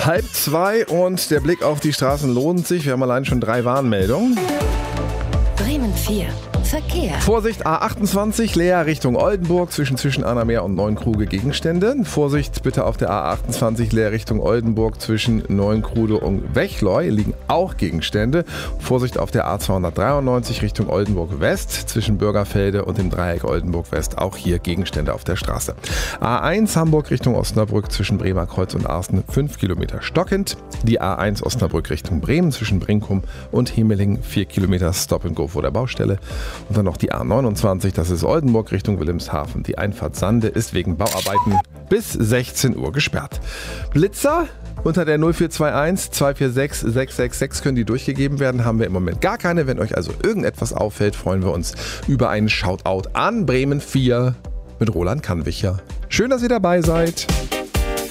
1:30 und der Blick auf die Straßen lohnt sich. Wir haben allein schon 3 Warnmeldungen. Bremen 4. Verkehr. Vorsicht A28, Leer Richtung Oldenburg, zwischen Annameer und Neuenkruge Gegenstände. Vorsicht bitte auf der A28, Leer Richtung Oldenburg, zwischen Neuenkruge und Wechleu liegen auch Gegenstände. Vorsicht auf der A293 Richtung Oldenburg West, zwischen Bürgerfelde und dem Dreieck Oldenburg West, auch hier Gegenstände auf der Straße. A1 Hamburg Richtung Osnabrück, zwischen Bremerkreuz und Arsten 5 Kilometer stockend. Die A1 Osnabrück Richtung Bremen, zwischen Brinkum und Hemeling 4 Kilometer Stop and Go vor der Baustelle. Und dann noch die A29, das ist Oldenburg Richtung Wilhelmshaven. Die Einfahrt Sande ist wegen Bauarbeiten bis 16 Uhr gesperrt. Blitzer unter der 0421 246 666 können die durchgegeben werden. Haben wir im Moment gar keine. Wenn euch also irgendetwas auffällt, freuen wir uns über einen Shoutout an Bremen 4 mit Roland Kannwicher. Schön, dass ihr dabei seid.